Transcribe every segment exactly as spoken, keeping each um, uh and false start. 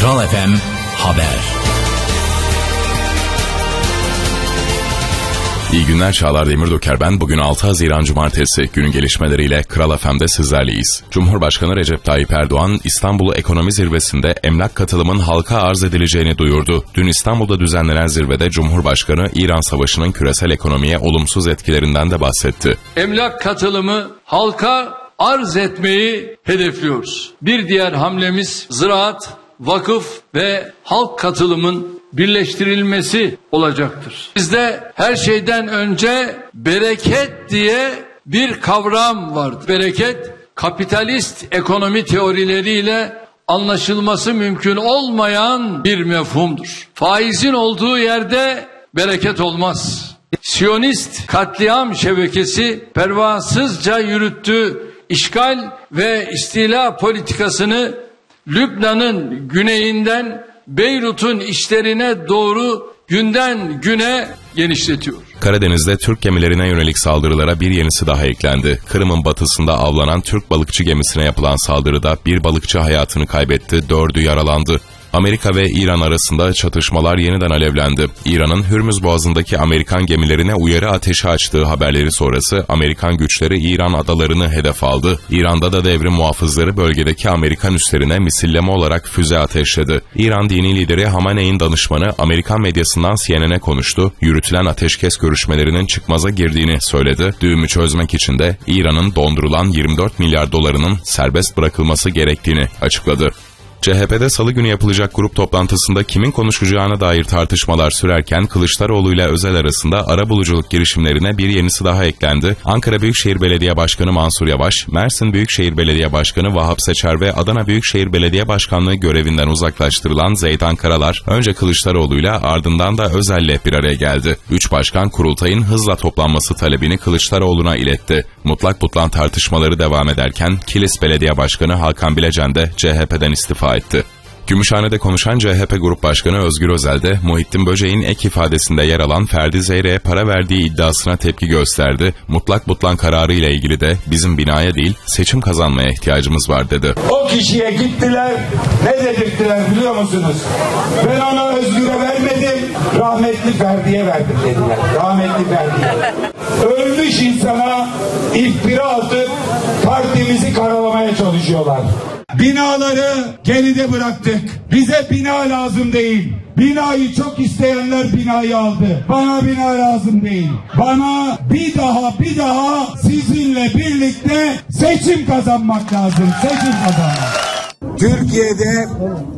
Kral F M Haber. İyi günler, Çağlar Demirdoker ben. Bugün altı Haziran Cumartesi. Günün gelişmeleriyle Kral F M'de sizlerleyiz. Cumhurbaşkanı Recep Tayyip Erdoğan, İstanbul Ekonomi Zirvesi'nde emlak katılımın halka arz edileceğini duyurdu. Dün İstanbul'da düzenlenen zirvede Cumhurbaşkanı, İran Savaşı'nın küresel ekonomiye olumsuz etkilerinden de bahsetti. Emlak katılımı halka arz etmeyi hedefliyoruz. Bir diğer hamlemiz ziraat, vakıf ve halk katılımın birleştirilmesi olacaktır. Bizde her şeyden önce bereket diye bir kavram vardır. Bereket, kapitalist ekonomi teorileriyle anlaşılması mümkün olmayan bir mefhumdur. Faizin olduğu yerde bereket olmaz. Siyonist katliam şebekesi pervasızca yürüttüğü işgal ve istila politikasını Lübnan'ın güneyinden Beyrut'un içlerine doğru günden güne genişletiyor. Karadeniz'de Türk gemilerine yönelik saldırılara bir yenisi daha eklendi. Kırım'ın batısında avlanan Türk balıkçı gemisine yapılan saldırıda bir balıkçı hayatını kaybetti, dördü yaralandı. Amerika ve İran arasında çatışmalar yeniden alevlendi. İran'ın Hürmüz Boğazı'ndaki Amerikan gemilerine uyarı ateşi açtığı haberleri sonrası Amerikan güçleri İran adalarını hedef aldı. İran'da da devrim muhafızları bölgedeki Amerikan üslerine misilleme olarak füze ateşledi. İran dini lideri Hamaney'in danışmanı Amerikan medyasından C N N'e konuştu. Yürütülen ateşkes görüşmelerinin çıkmaza girdiğini söyledi. Düğümü çözmek için de İran'ın dondurulan yirmi dört milyar dolarının serbest bırakılması gerektiğini açıkladı. C H P'de salı günü yapılacak grup toplantısında kimin konuşacağına dair tartışmalar sürerken Kılıçdaroğlu ile Özel arasında arabuluculuk girişimlerine bir yenisi daha eklendi. Ankara Büyükşehir Belediye Başkanı Mansur Yavaş, Mersin Büyükşehir Belediye Başkanı Vahap Seçer ve Adana Büyükşehir Belediye Başkanlığı görevinden uzaklaştırılan Zeydan Karalar, önce Kılıçdaroğlu'yla ardından da Özel'le bir araya geldi. Üç başkan kurultayın hızla toplanması talebini Kılıçdaroğlu'na iletti. Mutlak butlan tartışmaları devam ederken Kilis Belediye Başkanı Hakan Bilecen de C H P'den istifa etti. Gümüşhane'de konuşan C H P Grup Başkanı Özgür Özel de Muhittin Böceğin ek ifadesinde yer alan Ferdi Zeyre'ye para verdiği iddiasına tepki gösterdi. Mutlak butlan kararı ile ilgili de bizim binaya değil seçim kazanmaya ihtiyacımız var dedi. O kişiye gittiler, ne dedirttiler biliyor musunuz? Ben ona Özgür'e vermedim, rahmetli Ferdi'ye verdim dediler. Rahmetli Ferdi'ye. Ölmüş insana iftira atıp partimizi karalamaya çalışıyorlar. Binaları geride bıraktık. Bize bina lazım değil. Binayı çok isteyenler binayı aldı. Bana bina lazım değil. Bana bir daha bir daha sizinle birlikte seçim kazanmak lazım. Seçim kazanmak. Türkiye'de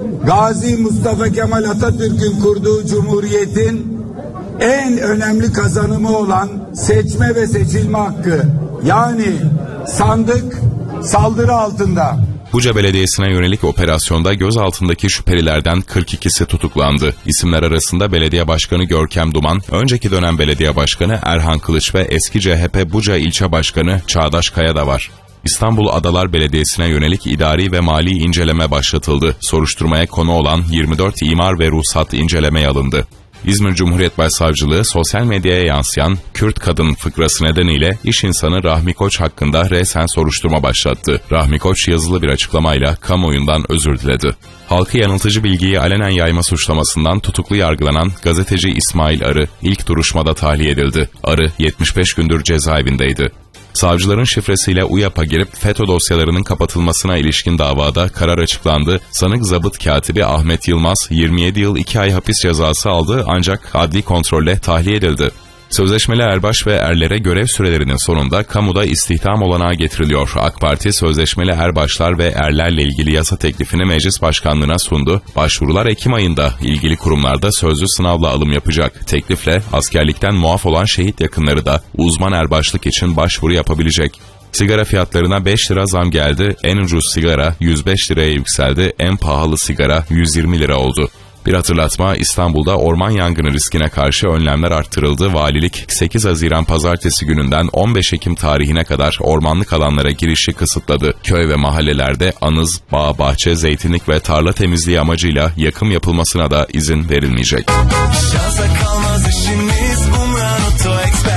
Gazi Mustafa Kemal Atatürk'ün kurduğu cumhuriyetin en önemli kazanımı olan seçme ve seçilme hakkı. Yani sandık saldırı altında. Buca Belediyesi'ne yönelik operasyonda gözaltındaki şüphelilerden kırk ikisi tutuklandı. İsimler arasında Belediye Başkanı Görkem Duman, önceki dönem Belediye Başkanı Erhan Kılıç ve eski C H P Buca İlçe Başkanı Çağdaş Kaya da var. İstanbul Adalar Belediyesi'ne yönelik idari ve mali inceleme başlatıldı. Soruşturmaya konu olan yirmi dört imar ve ruhsat incelemeye alındı. İzmir Cumhuriyet Başsavcılığı sosyal medyaya yansıyan Kürt kadın fıkrası nedeniyle iş insanı Rahmi Koç hakkında resen soruşturma başlattı. Rahmi Koç yazılı bir açıklamayla kamuoyundan özür diledi. Halkı yanıltıcı bilgiyi alenen yayma suçlamasından tutuklu yargılanan gazeteci İsmail Arı ilk duruşmada tahliye edildi. Arı yetmiş beş gündür cezaevindeydi. Savcıların şifresiyle U Y A P'a girip FETÖ dosyalarının kapatılmasına ilişkin davada karar açıklandı. Sanık zabıt katibi Ahmet Yılmaz yirmi yedi yıl iki ay hapis cezası aldı ancak adli kontrolle tahliye edildi. Sözleşmeli erbaş ve erlere görev sürelerinin sonunda kamuda istihdam olanağı getiriliyor. AK Parti sözleşmeli erbaşlar ve erlerle ilgili yasa teklifini meclis başkanlığına sundu. Başvurular Ekim ayında ilgili kurumlarda sözlü sınavla alım yapacak. Teklifle askerlikten muaf olan şehit yakınları da uzman erbaşlık için başvuru yapabilecek. Sigara fiyatlarına beş lira zam geldi. En ucuz sigara yüz beş liraya yükseldi. En pahalı sigara yüz yirmi lira oldu. Bir hatırlatma, İstanbul'da orman yangını riskine karşı önlemler arttırıldı. Valilik sekiz Haziran Pazartesi gününden on beş Ekim tarihine kadar ormanlık alanlara girişi kısıtladı. Köy ve mahallelerde anız, bağ, bahçe, zeytinlik ve tarla temizliği amacıyla yakım yapılmasına da izin verilmeyecek. Şansa kalmaz işimiz, Umran Oto Ekspertiz.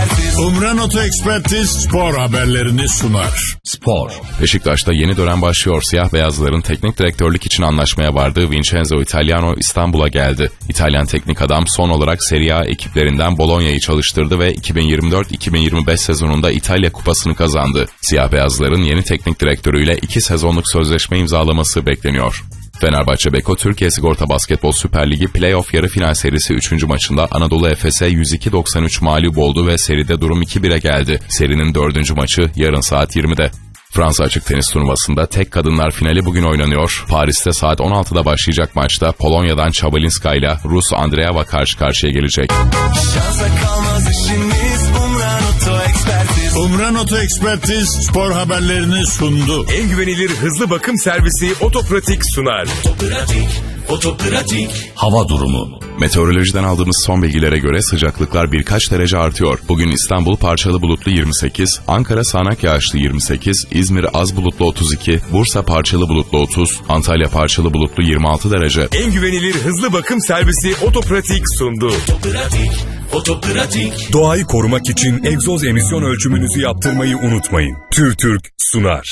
Umran Oto Ekspertiz spor haberlerini sunar. Spor. Beşiktaş'ta yeni dönem başlıyor. Siyah beyazların teknik direktörlük için anlaşmaya vardığı Vincenzo Italiano İstanbul'a geldi. İtalyan teknik adam son olarak Serie A ekiplerinden Bologna'yı çalıştırdı ve iki bin yirmi dört iki bin yirmi beş sezonunda İtalya Kupası'nı kazandı. Siyah beyazların yeni teknik direktörüyle iki sezonluk sözleşme imzalaması bekleniyor. Fenerbahçe Beko Türkiye Sigorta Basketbol Süper Ligi Playoff yarı final serisi üçüncü maçında Anadolu Efes'e yüz iki doksan üç mağlup oldu ve seride durum iki bire geldi. Serinin dördüncü maçı yarın saat yirmide. Fransa Açık Tenis Turnuvası'nda tek kadınlar finali bugün oynanıyor. Paris'te saat on altıda başlayacak maçta Polonya'dan Çabalinska ile Rus Andreeva karşı karşıya gelecek. Şansa kalmaz işimiz, Umran Oto Ekspertiz. Umran Oto Ekspertiz spor haberlerini sundu. En güvenilir hızlı bakım servisi Otopratik sunar. Otopratik, Otopratik. Hava durumu. Meteorolojiden aldığımız son bilgilere göre sıcaklıklar birkaç derece artıyor. Bugün İstanbul parçalı bulutlu yirmi sekiz, Ankara sağanak yağışlı yirmi sekiz, İzmir az bulutlu otuz iki, Bursa parçalı bulutlu otuz, Antalya parçalı bulutlu yirmi altı derece. En güvenilir hızlı bakım servisi Otopratik sundu. Otopratik, Otopratik. Doğayı korumak için egzoz emisyon ölçümünüzü yaptırmayı unutmayın. TÜRTÜRK sunar.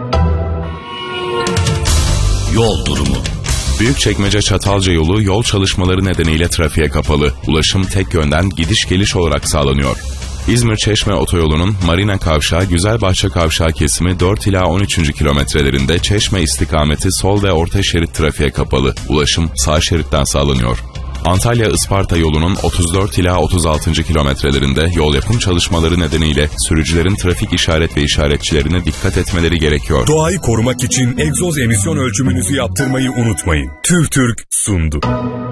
Yol durumu. Büyükçekmece Çatalca yolu yol çalışmaları nedeniyle trafiğe kapalı. Ulaşım tek yönden gidiş geliş olarak sağlanıyor. İzmir-Çeşme otoyolunun Marina Kavşağı Güzelbahçe Kavşağı kesimi dört ila on üçüncü kilometrelerinde Çeşme istikameti sol ve orta şerit trafiğe kapalı. Ulaşım sağ şeritten sağlanıyor. Antalya-Isparta yolunun otuz dört ila otuz altıncı kilometrelerinde yol yapım çalışmaları nedeniyle sürücülerin trafik işaret ve işaretçilerine dikkat etmeleri gerekiyor. Doğayı korumak için egzoz emisyon ölçümünüzü yaptırmayı unutmayın. TÜRTÜRK sundu.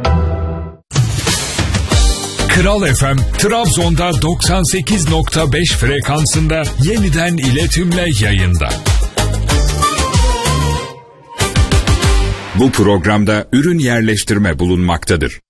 Kral F M, Trabzon'da doksan sekiz nokta beş frekansında yeniden iletimle yayında. Bu programda ürün yerleştirme bulunmaktadır.